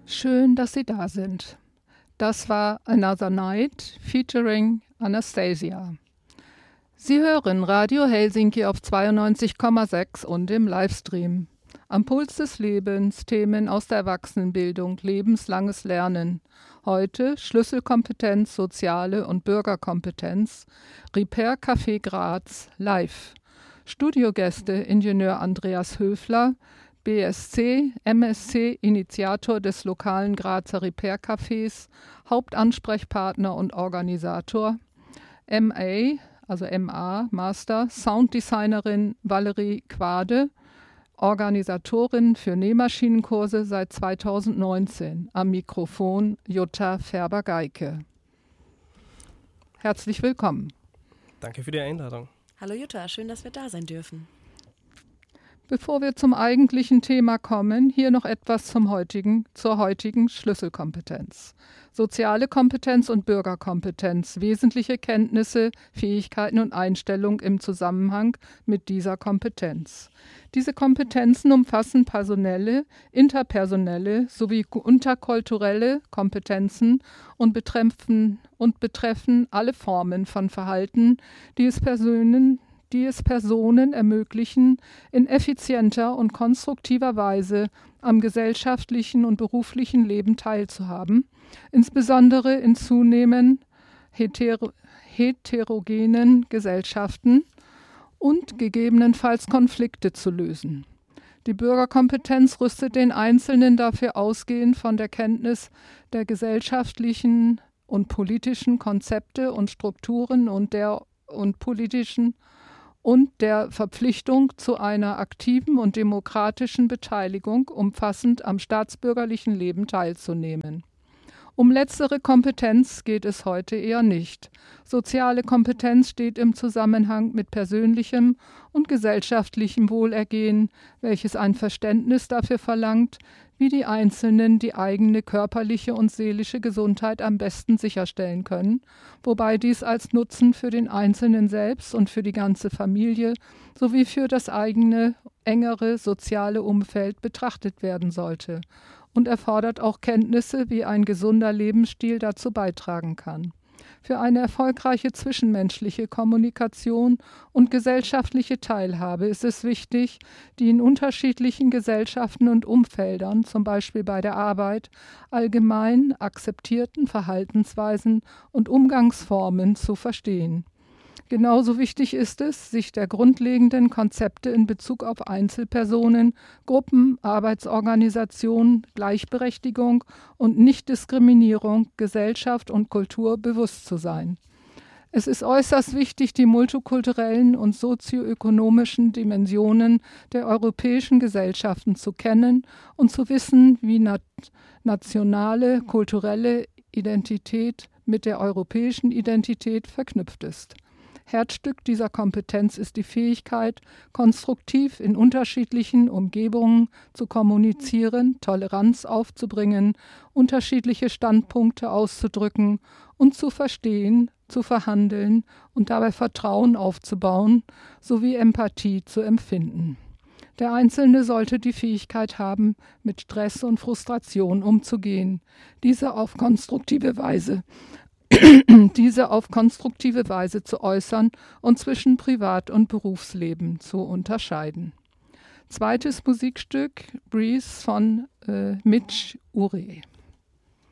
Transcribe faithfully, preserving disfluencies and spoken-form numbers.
Schön, dass Sie da sind. Das war Another Night featuring Anastasia. Sie hören Radio Helsinki auf zweiundneunzig Komma sechs und im Livestream. Am Puls des Lebens, Themen aus der Erwachsenenbildung, lebenslanges Lernen. Heute Schlüsselkompetenz, soziale und Bürgerkompetenz, Repair Café Graz, live. Studiogäste Ingenieur Andreas Höfler, B S C, M S C, Initiator des lokalen Grazer Repair Cafés, Hauptansprechpartner und Organisator, M A, also M A, Master, Sounddesignerin Valerie Quade, Organisatorin für Nähmaschinenkurse seit zweitausendneunzehn. Am Mikrofon Jutta Färber-Geike. Herzlich willkommen. Danke für die Einladung. Hallo Jutta, schön, dass wir da sein dürfen. Bevor wir zum eigentlichen Thema kommen, hier noch etwas zum heutigen, zur heutigen Schlüsselkompetenz. Soziale Kompetenz und Bürgerkompetenz, wesentliche Kenntnisse, Fähigkeiten und Einstellungen im Zusammenhang mit dieser Kompetenz. Diese Kompetenzen umfassen personelle, interpersonelle sowie interkulturelle Kompetenzen und betreffen, und betreffen alle Formen von Verhalten, die es Personen die es Personen ermöglichen, in effizienter und konstruktiver Weise am gesellschaftlichen und beruflichen Leben teilzuhaben, insbesondere in zunehmend heter- heterogenen Gesellschaften und gegebenenfalls Konflikte zu lösen. Die Bürgerkompetenz rüstet den Einzelnen dafür ausgehend von der Kenntnis der gesellschaftlichen und politischen Konzepte und Strukturen und der und politischen und der Verpflichtung zu einer aktiven und demokratischen Beteiligung, umfassend am staatsbürgerlichen Leben teilzunehmen. Um letztere Kompetenz geht es heute eher nicht. Soziale Kompetenz steht im Zusammenhang mit persönlichem und gesellschaftlichem Wohlergehen, welches ein Verständnis dafür verlangt, wie die Einzelnen die eigene körperliche und seelische Gesundheit am besten sicherstellen können, wobei dies als Nutzen für den Einzelnen selbst und für die ganze Familie sowie für das eigene, engere soziale Umfeld betrachtet werden sollte und erfordert auch Kenntnisse, wie ein gesunder Lebensstil dazu beitragen kann. Für eine erfolgreiche zwischenmenschliche Kommunikation und gesellschaftliche Teilhabe ist es wichtig, die in unterschiedlichen Gesellschaften und Umfeldern, zum Beispiel bei der Arbeit, allgemein akzeptierten Verhaltensweisen und Umgangsformen zu verstehen. Genauso wichtig ist es, sich der grundlegenden Konzepte in Bezug auf Einzelpersonen, Gruppen, Arbeitsorganisationen, Gleichberechtigung und Nichtdiskriminierung, Gesellschaft und Kultur bewusst zu sein. Es ist äußerst wichtig, die multikulturellen und sozioökonomischen Dimensionen der europäischen Gesellschaften zu kennen und zu wissen, wie nat- nationale, kulturelle Identität mit der europäischen Identität verknüpft ist. Herzstück dieser Kompetenz ist die Fähigkeit, konstruktiv in unterschiedlichen Umgebungen zu kommunizieren, Toleranz aufzubringen, unterschiedliche Standpunkte auszudrücken und zu verstehen, zu verhandeln und dabei Vertrauen aufzubauen, sowie Empathie zu empfinden. Der Einzelne sollte die Fähigkeit haben, mit Stress und Frustration umzugehen, diese auf konstruktive Weise diese auf konstruktive Weise zu äußern und zwischen Privat- und Berufsleben zu unterscheiden. Zweites Musikstück, Breeze von äh, Mitch Ure.